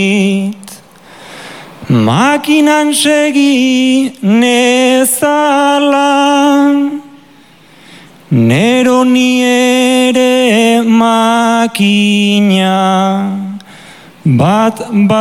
Makinan segi nezala, nero ni ere makina bat